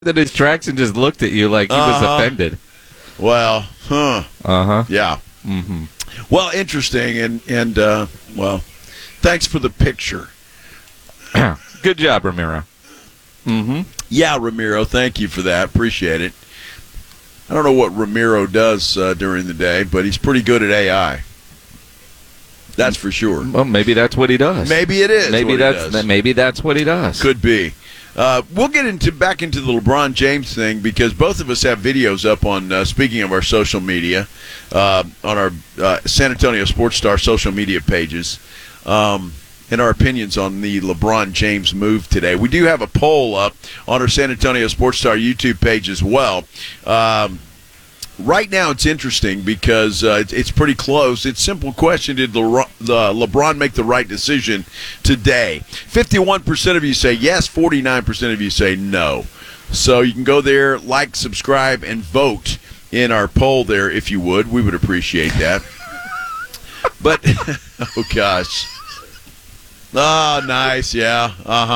in his tracks and just looked at you like he was offended. Well, yeah. Mm-hmm. Well, interesting, and well, thanks for the picture. Good job, Ramiro. Mm-hmm. Yeah, Ramiro, thank you for that. Appreciate it. I don't know what Ramiro does during the day, but he's pretty good at AI. That's for sure. Well, maybe that's what he does. Maybe it is. Maybe that's what he does. Could be. We'll get back into the LeBron James thing because both of us have videos up on, speaking of our social media, on our San Antonio Sports Star social media pages, and our opinions on the LeBron James move today. We do have a poll up on our San Antonio Sports Star YouTube page as well. Right now it's interesting because it's pretty close. It's a simple question. Did LeBron make the right decision today? 51% of you say yes, 49% of you say no. So you can go there, like, subscribe, and vote in our poll there if you would. We would appreciate that. But, oh gosh. Oh, nice, yeah,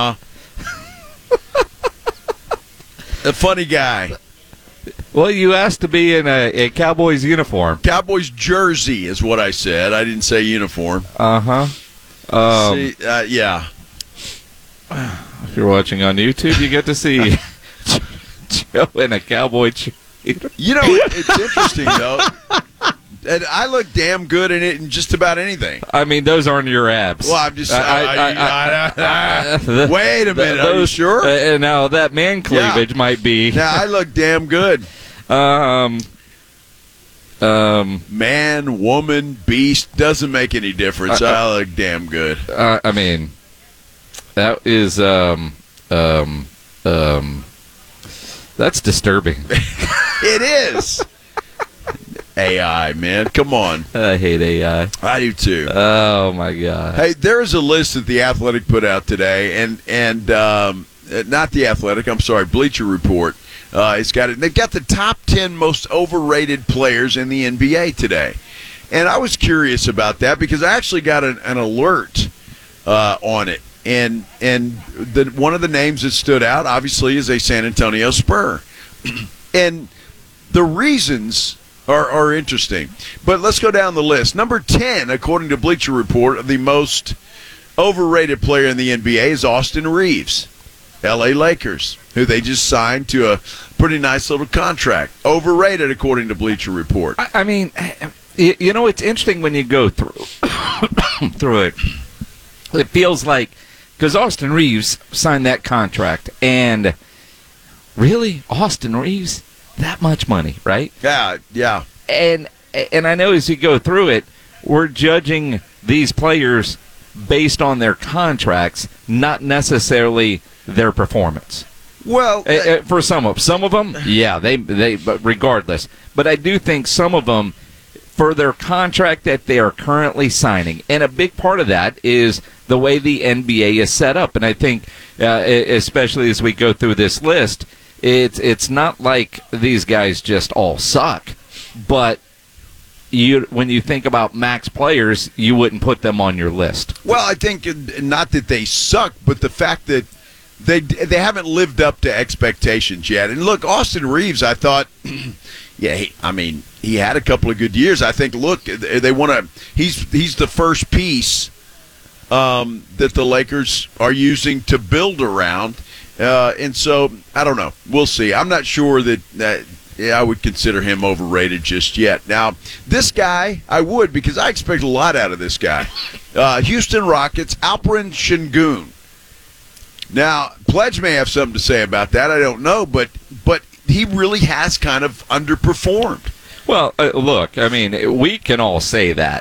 A funny guy. Well, you asked to be in a Cowboys uniform. Cowboys jersey is what I said. I didn't say uniform. Yeah. If you're watching on YouTube, you get to see Joe in a Cowboy cheerleader. You know, it's interesting, though. And I look damn good in it in just about anything. I mean, those aren't your abs. Well, I'm just... wait a minute. Are you sure? Now, that man cleavage might be... Now, I look damn good. Man, woman, beast, doesn't make any difference. I look damn good. I mean, that is... that's disturbing. It is. AI, man. Come on. I hate AI. I do too. Oh, my God. Hey, there is a list that The Athletic put out today, and not The Athletic, I'm sorry, Bleacher Report. It's got it. They've got the top 10 most overrated players in the NBA today. And I was curious about that because I actually got an alert on it. And one of the names that stood out, obviously, is a San Antonio Spur. And the reasons are interesting. But let's go down the list. Number 10, according to Bleacher Report, of the most overrated player in the NBA is Austin Reeves, L.A. Lakers, who they just signed to a pretty nice little contract. Overrated, according to Bleacher Report. I mean, you know, it's interesting when you go through it. It feels like, because Austin Reeves signed that contract, and really, Austin Reeves? That much money, right? Yeah. And I know as you go through it, we're judging these players based on their contracts, not necessarily their performance. Well, for some of them, yeah, but regardless. But I do think some of them, for their contract that they are currently signing, and a big part of that is the way the NBA is set up. And I think, especially as we go through this list, it's not like these guys just all suck, but when you think about max players, you wouldn't put them on your list. Well, I think not that they suck, but the fact that they haven't lived up to expectations yet. And look, Austin Reeves, I thought, yeah, he had a couple of good years. I think, look, they want to. He's the first piece that the Lakers are using to build around. And so, I don't know. We'll see. I'm not sure that I would consider him overrated just yet. Now, this guy, I would, because I expect a lot out of this guy. Houston Rockets, Alperen Sengun. Now, Pledge may have something to say about that. I don't know, but he really has kind of underperformed. Well, look, I mean, we can all say that.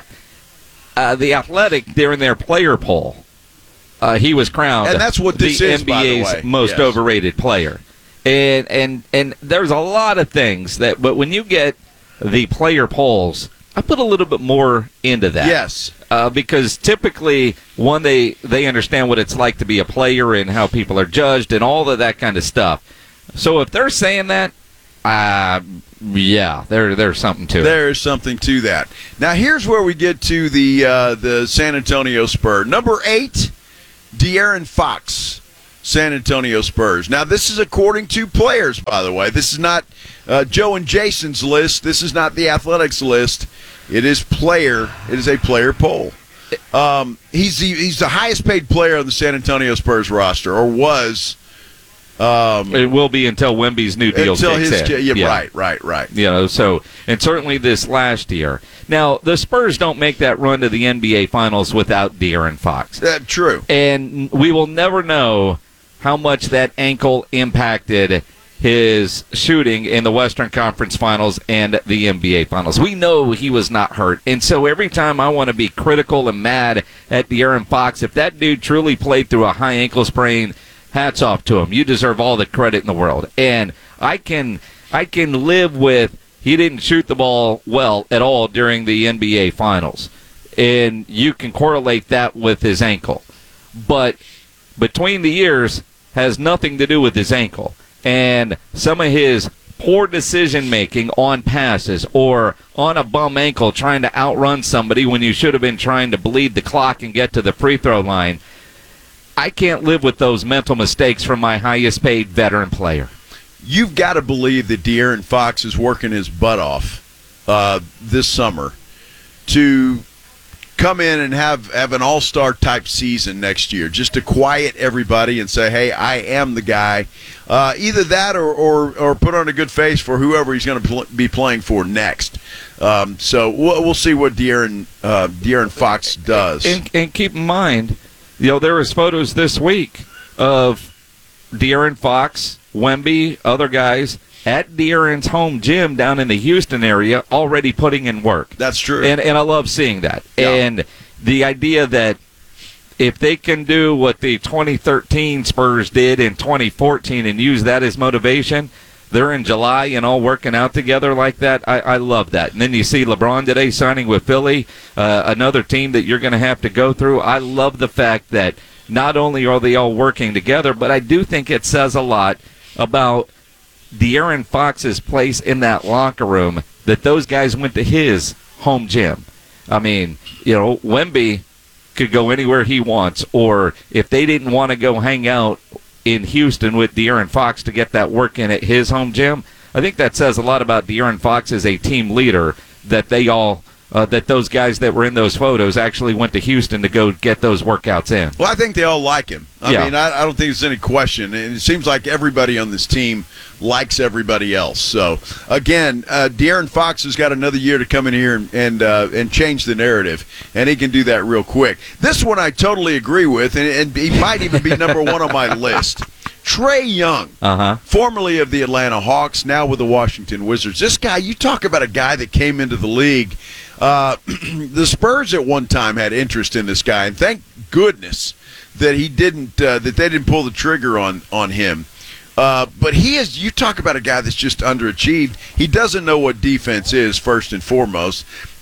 The Athletic, they're in their player poll. He was crowned, and that's what this the is, NBA's by the way. Most overrated player. And there's a lot of things but when you get the player polls, I put a little bit more into that. Yes. Because typically, one, they understand what it's like to be a player and how people are judged and all of that kind of stuff. So if they're saying that, yeah, there's something to it. There's something to that. Now, here's where we get to the San Antonio Spurs. Number 8, De'Aaron Fox. San Antonio Spurs. Now, this is according to players, by the way. This is not Joe and Jason's list. This is not the Athletics list. It is a player poll. He's the highest paid player on the San Antonio Spurs roster, or was. It will be until Wemby's new deal kicks in. Right. You know, so, and certainly this last year. Now, the Spurs don't make that run to the NBA Finals without De'Aaron Fox. True. And we will never know how much that ankle impacted his shooting in the Western Conference Finals and the NBA Finals. We know he was not hurt. And so every time I want to be critical and mad at De'Aaron Fox, if that dude truly played through a high ankle sprain, hats off to him. You deserve all the credit in the world. And I can live with he didn't shoot the ball well at all during the NBA Finals. And you can correlate that with his ankle. But between the years has nothing to do with his ankle. And some of his poor decision-making on passes or on a bum ankle trying to outrun somebody when you should have been trying to bleed the clock and get to the free throw line, I can't live with those mental mistakes from my highest-paid veteran player. You've got to believe that De'Aaron Fox is working his butt off this summer to come in and have an all-star type season next year, just to quiet everybody and say, hey, I am the guy. Either that or put on a good face for whoever he's going to be playing for next. So we'll see what De'Aaron Fox does. And keep in mind, you know, there was photos this week of De'Aaron Fox, Wemby, other guys at De'Aaron's home gym down in the Houston area already putting in work. That's true. And I love seeing that. Yeah. And the idea that if they can do what the 2013 Spurs did in 2014 and use that as motivation, they're in July and all working out together like that. I love that. And then you see LeBron today signing with Philly, another team that you're going to have to go through. I love the fact that not only are they all working together, but I do think it says a lot about De'Aaron Fox's place in that locker room that those guys went to his home gym. I mean, you know, Wemby could go anywhere he wants, or if they didn't want to go hang out in Houston with De'Aaron Fox to get that work in at his home gym, I think that says a lot about De'Aaron Fox as a team leader, that they all that those guys that were in those photos actually went to Houston to go get those workouts in. Well, I think they all like him. I mean, I don't think there's any question. And it seems like everybody on this team likes everybody else. So, again, De'Aaron Fox has got another year to come in here and change the narrative, and he can do that real quick. This one I totally agree with, and he might even be number one on my list. Trae Young, formerly of the Atlanta Hawks, now with the Washington Wizards. This guy, you talk about a guy that came into the league. The Spurs at one time had interest in this guy, and thank goodness that he didn't. That they didn't pull the trigger on him. But he is. You talk about a guy that's just underachieved. He doesn't know what defense is, first and foremost.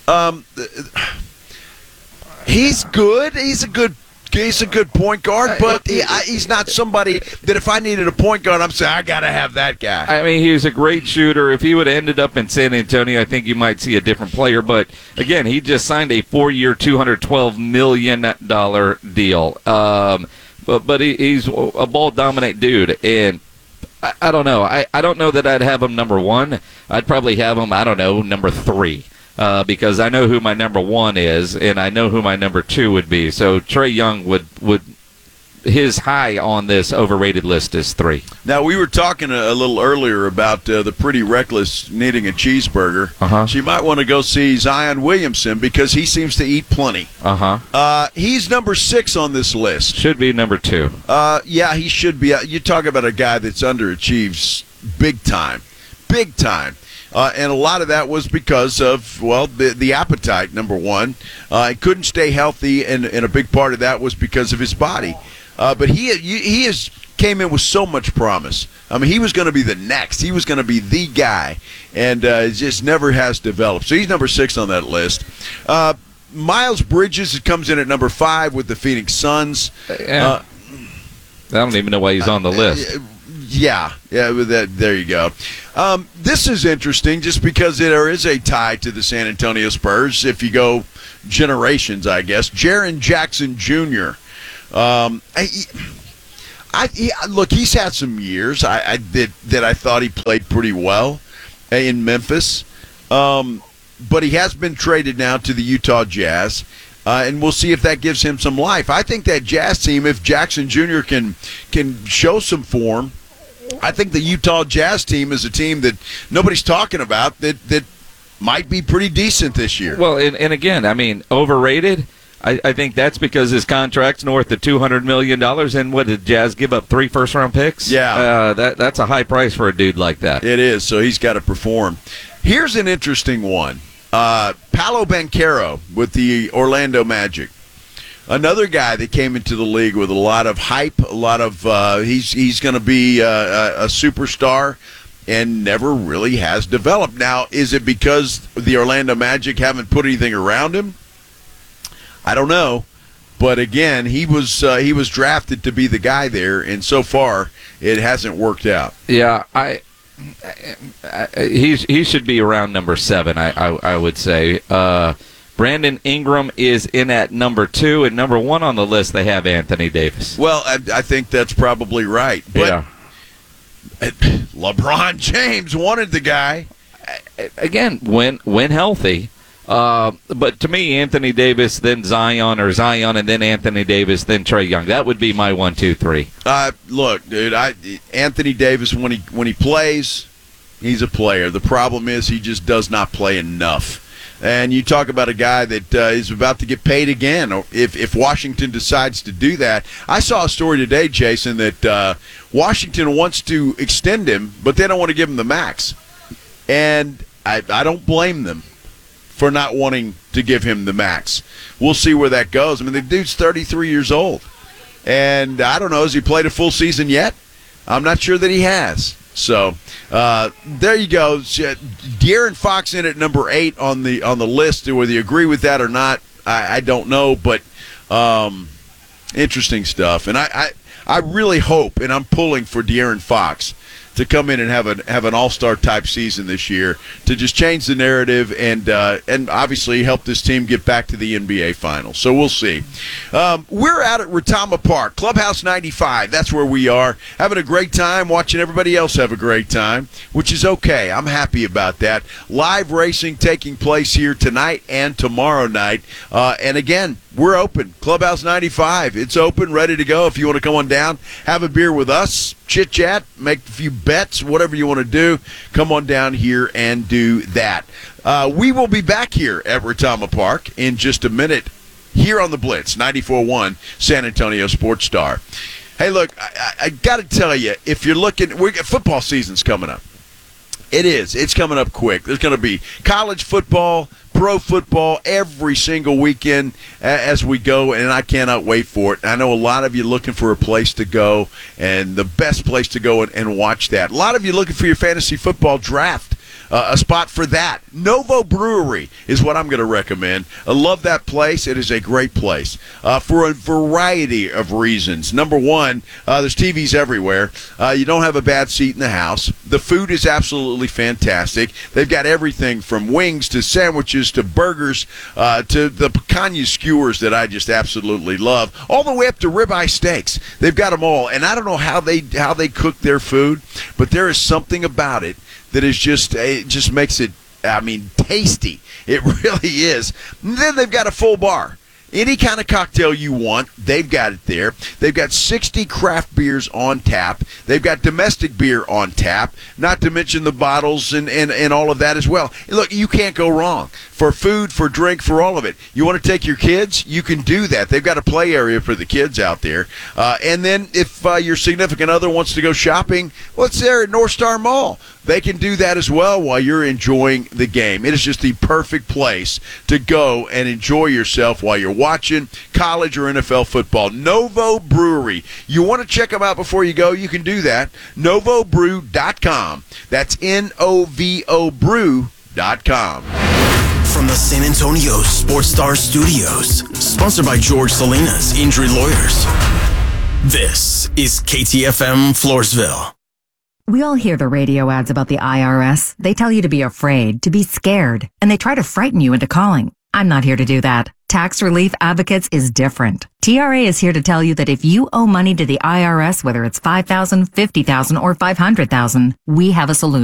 He's good. He's a good point guard, but he's not somebody that if I needed a point guard, I'm saying I got to have that guy. I mean, he was a great shooter. If he would have ended up in San Antonio, I think you might see a different player. But, again, he just signed a 4-year, $212 million deal. But he's a ball-dominant dude, and I don't know. I don't know that I'd have him number one. I'd probably have him, I don't know, number 3. Because I know who my number 1 is, and I know who my number 2 would be. So Trae Young would his high on this overrated list is 3. Now, we were talking a little earlier about the Pretty Reckless needing a cheeseburger. She might want to go see Zion Williamson because he seems to eat plenty. He's number 6 on this list. Should be number 2. Yeah, he should be. You talk about a guy that's underachieves big time. Big time. And a lot of that was because of, well, the appetite, number one. He couldn't stay healthy, and a big part of that was because of his body. But he came in with so much promise. I mean, he was going to be the next. He was going to be the guy, and it just never has developed. So he's number 6 on that list. Miles Bridges comes in at number 5 with the Phoenix Suns. I don't even know why he's on the list. Yeah, there you go. This is interesting just because there is a tie to the San Antonio Spurs, if you go generations, I guess. Jaren Jackson Jr. I Look, he's had some years that I thought he played pretty well in Memphis, but he has been traded now to the Utah Jazz, and we'll see if that gives him some life. I think that Jazz team, if Jackson Jr. can show some form, I think the Utah Jazz team is a team that nobody's talking about that might be pretty decent this year. Well, and again, I mean, overrated. I think that's because his contract's north of $200 million, and what did Jazz give up, 3 first-round picks? Yeah. That's a high price for a dude like that. It is, so he's got to perform. Here's an interesting one. Paolo Banchero with the Orlando Magic. Another guy that came into the league with a lot of hype, a lot of he's going to be a superstar, and never really has developed. Now, is it because the Orlando Magic haven't put anything around him? I don't know, but again, he was drafted to be the guy there, and so far it hasn't worked out. Yeah, he should be around number 7. I would say. Brandon Ingram is in at number 2, and number 1 on the list they have Anthony Davis. Well, I think that's probably right. But yeah. LeBron James wanted the guy. Again, when healthy. But to me, Anthony Davis, then Zion, or Zion and then Anthony Davis, then Trae Young. That would be my 1, 2, 3. Look, dude, Anthony Davis, when he plays, he's a player. The problem is he just does not play enough. And you talk about a guy that is about to get paid again. If Washington decides to do that, I saw a story today, Jason, that Washington wants to extend him, but they don't want to give him the max. And I don't blame them for not wanting to give him the max. We'll see where that goes. I mean, the dude's 33 years old. And I don't know, has he played a full season yet? I'm not sure that he has. So there you go. De'Aaron Fox in at number 8 on the list. Whether you agree with that or not, I don't know. But interesting stuff. And I really hope, and I'm pulling for De'Aaron Fox to come in and have an all-star type season this year to just change the narrative and obviously help this team get back to the NBA Finals. So we'll see. We're out at Retama Park, Clubhouse 95. That's where we are. Having a great time, watching everybody else have a great time, which is okay. I'm happy about that. Live racing taking place here tonight and tomorrow night. And again, we're open. Clubhouse 95. It's open, ready to go. If you want to come on down, have a beer with us, chit-chat, make a few bets, whatever you want to do, come on down here and do that. We will be back here at Retama Park in just a minute here on the Blitz, 94.1 San Antonio Sports Star. Hey, look, I got to tell you, if you're looking, football season's coming up. It is. It's coming up quick. There's going to be college football, pro football every single weekend as we go, and I cannot wait for it. I know a lot of you looking for a place to go, and the best place to go and watch that. A lot of you looking for your fantasy football draft. A spot for that. Novo Brewery is what I'm going to recommend. I love that place. It is a great place for a variety of reasons. Number one, there's TVs everywhere. You don't have a bad seat in the house. The food is absolutely fantastic. They've got everything from wings to sandwiches to burgers to the picanha skewers that I just absolutely love, all the way up to ribeye steaks. They've got them all, and I don't know how they cook their food, but there is something about it that is it just makes it, tasty. It really is. And then they've got a full bar. Any kind of cocktail you want, they've got it there. They've got 60 craft beers on tap. They've got domestic beer on tap, not to mention the bottles and all of that as well. Look, you can't go wrong. For food, for drink, for all of it. You want to take your kids? You can do that. They've got a play area for the kids out there. And then if your significant other wants to go shopping, well, it's there at North Star Mall. They can do that as well while you're enjoying the game. It is just the perfect place to go and enjoy yourself while you're watching college or NFL football. Novo Brewery. You want to check them out before you go? You can do that. NovoBrew.com. That's NOVO Brew.com. From the San Antonio Sports Star Studios, sponsored by George Salinas Injury Lawyers. This is KTFM Floresville. We all hear the radio ads about the IRS. They tell you to be afraid, to be scared, and they try to frighten you into calling. I'm not here to do that. Tax Relief Advocates is different. TRA is here to tell you that if you owe money to the IRS, whether it's $5,000, $50,000, or $500,000, we have a solution.